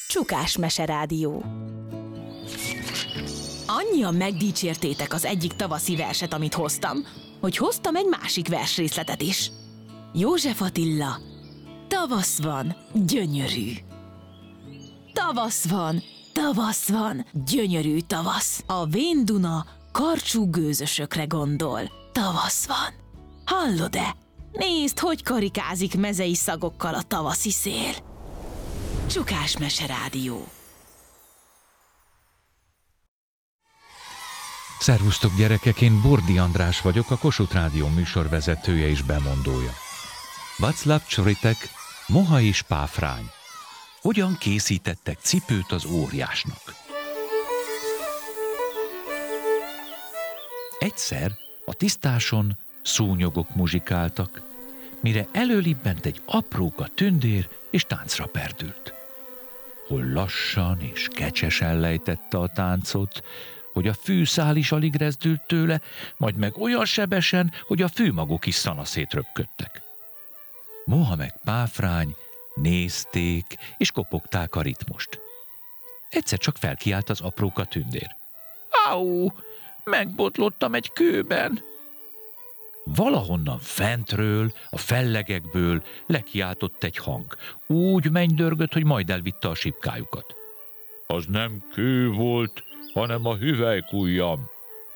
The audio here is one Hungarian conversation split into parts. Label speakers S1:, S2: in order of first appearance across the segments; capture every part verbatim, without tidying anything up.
S1: Csukás Mese Rádió. Annyian megdicsértétek az egyik tavaszi verset, amit hoztam, hogy hoztam egy másik versrészletet is. József Attila, tavasz van, gyönyörű. Tavasz van, tavasz van, gyönyörű tavasz. A vén Duna karcsú gőzösökre gondol. Tavasz van. Hallod-e? Nézd, hogy karikázik mezei szagokkal a tavaszi szél. Csukás Mese Rádió.
S2: Szervusztok gyerekek, én Bordi András vagyok, a Kossuth Rádió műsorvezetője és bemondója. Václav Csoritek, Moha és Páfrány. Hogyan készítettek cipőt az óriásnak? Egyszer a tisztáson szúnyogok muzsikáltak, mire előlibbent egy apróka tündér és táncra perdült. Hol lassan és kecsesen lejtette a táncot, hogy a fűszál is alig rezdült tőle, majd meg olyan sebesen, hogy a fűmagok is szanaszét röpködtek. Moha meg Páfrány nézték és kopogták a ritmust. Egyszer csak felkiált az apróka tündér. Áú, megbotlottam egy kőben! Valahonnan fentről, a fellegekből lekiáltott egy hang. Úgy mennydörgött, hogy majd elvitte a sipkájukat. Az nem kő volt, hanem a hüvelykujjam.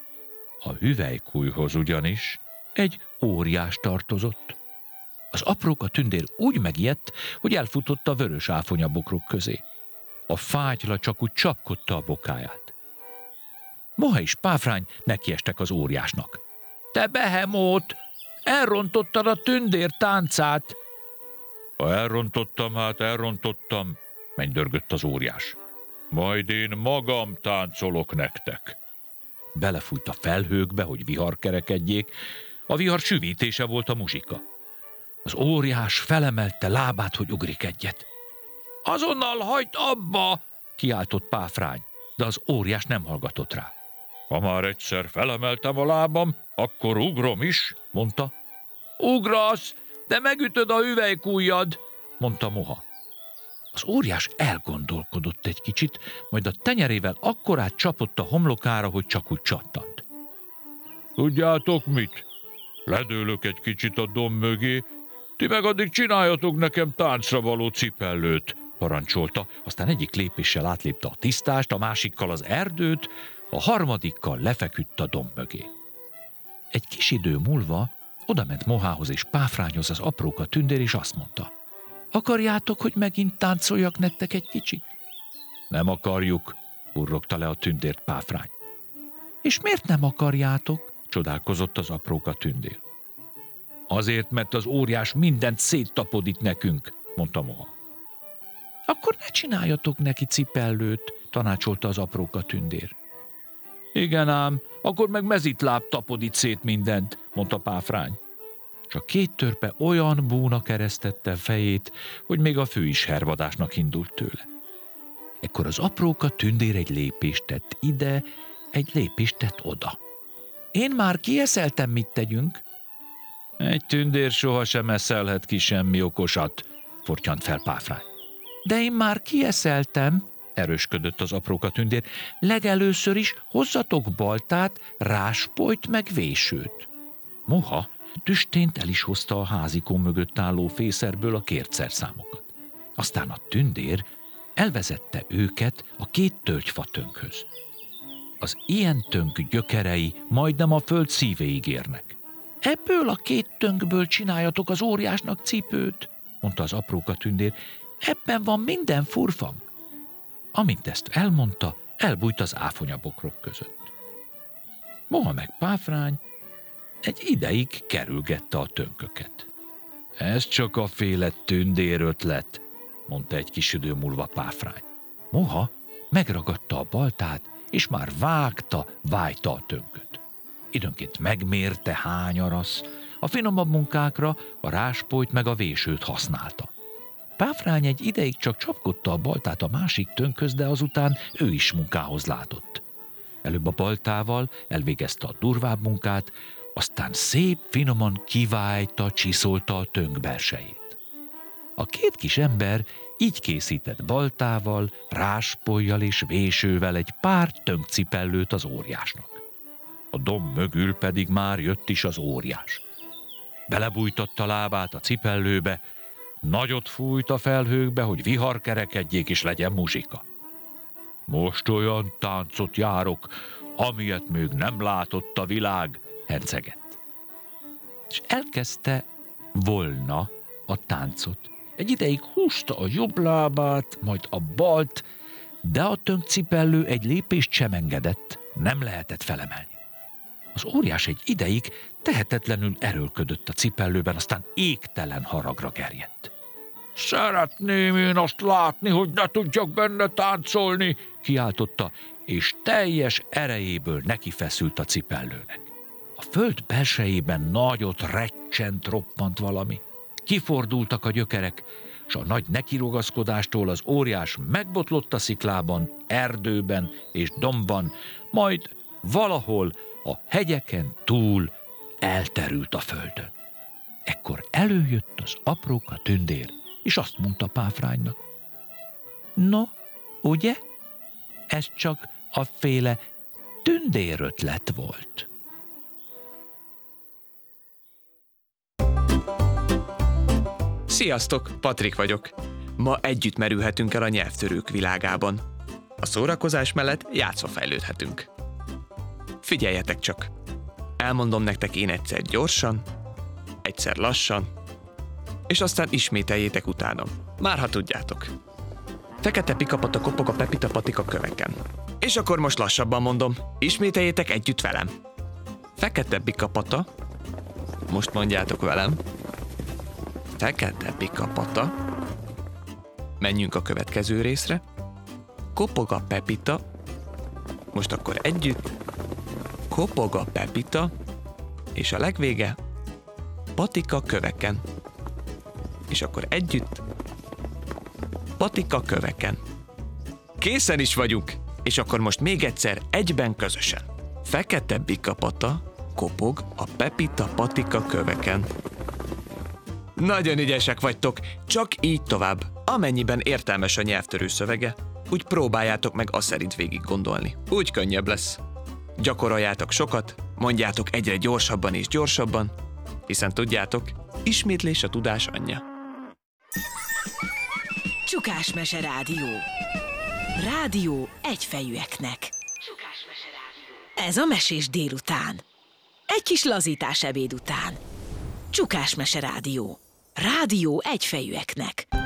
S2: A hüvelykujjhoz ugyanis egy óriás tartozott. Az apróka tündér úgy megijedt, hogy elfutott a vörös áfonyabokrok közé. A fátyla csak úgy csapkodta a bokáját. Moha és Páfrány nekiestek az óriásnak. Te behemót! Elrontottad a tündér táncát! Ha elrontottam, hát elrontottam, mennydörgött az óriás. Majd én magam táncolok nektek. Belefújt a felhőkbe, hogy vihar kerekedjék. A vihar süvítése volt a muzsika. Az óriás felemelte lábát, hogy ugrik egyet. Azonnal hagyd abba! Kiáltott Páfrány, de az óriás nem hallgatott rá. Ha már egyszer felemeltem a lábam, akkor ugrom is, mondta. Ugrasz, de megütöd a hüvelykujjad, mondta Moha. Az óriás elgondolkodott egy kicsit, majd a tenyerével akkorát csapott a homlokára, hogy csak úgy csattant. Tudjátok mit? Ledőlök egy kicsit a domb mögé, ti meg addig csináljatok nekem táncra való cipellőt, parancsolta, aztán egyik lépéssel átlépte a tisztást, a másikkal az erdőt, a harmadikkal lefeküdt a domb mögé. Egy kis idő múlva odament Mohához és Páfrányhoz az apróka tündér, és azt mondta. Akarjátok, hogy megint táncoljak nektek egy kicsit? Nem akarjuk, urrogta le a tündért Páfrány. És miért nem akarjátok? Csodálkozott az apróka tündér. Azért, mert az óriás mindent széttapodít nekünk, mondta Moha. Akkor ne csináljatok neki cipellőt, tanácsolta az apróka tündér. Igen ám, akkor meg mezitláb tapodít szét mindent, mondta Páfrány. Csak két törpe olyan búna keresztette fejét, hogy még a fű is hervadásnak indult tőle. Ekkor az apróka tündér egy lépést tett ide, egy lépést tett oda. Én már kieszeltem, mit tegyünk? Egy tündér sohasem eszelhet ki semmi okosat, fortyant fel Páfrány. De én már kieszeltem, erősködött az apróka tündér. Legelőször is hozzatok baltát, ráspolyt meg vésőt. Moha tüstént el is hozta a házikó mögött álló fészerből a kért szerszámokat. Aztán a tündér elvezette őket a két tölgyfa tönkhöz. Az ilyen tönk gyökerei majdnem a föld szívéig érnek. Ebből a két tönkből csináljatok az óriásnak cipőt, mondta az apróka tündér. Ebben van minden furfang. Amint ezt elmondta, elbújt az áfonyabokrok között. Moha meg Páfrány egy ideig kerülgette a tönköket. Ez csak a féle tündér ötlet, mondta egy kis idő múlva Páfrány. Moha megragadta a baltát, és már vágta, vájta a tönköt. Időnként megmérte, hány arasz, a finomabb munkákra a ráspolyt meg a vésőt használta. Páfrány egy ideig csak csapkodta a baltát a másik tönkhöz, de azután ő is munkához látott. Előbb a baltával elvégezte a durvább munkát, aztán szép finoman kivájta, csiszolta a tönk belsejét. A két kis ember Így készített baltával, ráspolyjal és vésővel egy pár tönkcipellőt az óriásnak. A domb mögül pedig már jött is az óriás. Belebújtatta lábát a cipellőbe, nagyot fújt a felhőkbe, hogy vihar kerekedjék és legyen muzsika. Most olyan táncot járok, amilyet még nem látott a világ, hercegett. És elkezdte volna a táncot. Egy ideig húzta a jobb lábát, majd a balt, de a tönkcipellő egy lépést sem engedett, nem lehetett felemelni. Az óriás egy ideig tehetetlenül erőlködött a cipellőben, aztán égtelen haragra gerjedt. Szeretném én azt látni, hogy ne tudjak benne táncolni, kiáltotta, és teljes erejéből nekifeszült a cipellőnek. A föld belsejében nagyot recsent, roppant valami. Kifordultak a gyökerek, s a nagy nekirugaszkodástól az óriás megbotlott a sziklában, erdőben és dombban, majd valahol a hegyeken túl elterült a földön. Ekkor előjött az apróka tündér, és azt mondta Páfránynak: no, ugye? Ez csak a féle tündérötlet volt.
S3: Sziasztok, Patrik vagyok. Ma együtt merülhetünk el a nyelvtörők világában. A szórakozás mellett játszva fejlődhetünk. Figyeljetek csak! Elmondom nektek én egyszer gyorsan, egyszer lassan, és aztán ismételjétek utánam. Már ha tudjátok. Fekete pikapata kopog a Pepita patika köveken. És akkor most lassabban mondom, ismételjétek együtt velem. Fekete pikapata, most mondjátok velem. Fekete pikapata. Menjünk a következő részre. Kopog a Pepita. Most akkor együtt. Kopog a Pepita. És a legvége. Patika köveken. És akkor együtt. Patika köveken. Készen is vagyunk. És akkor most még egyszer egyben közösen. Fekete pikapata. Kopog a Pepita patika köveken. Nagyon ügyesek vagytok, csak így tovább. Amennyiben értelmes a nyelvtörő szövege, úgy próbáljátok meg azt szerint végig gondolni. Úgy könnyebb lesz. Gyakoroljátok sokat, mondjátok egyre gyorsabban és gyorsabban, hiszen tudjátok, ismétlés a tudás anyja.
S1: Csukásmese Rádió. Rádió egyfejűeknek. Ez a mesés délután. Egy kis lazítás ebéd után. Csukásmese Rádió. Rádió egyfejűeknek.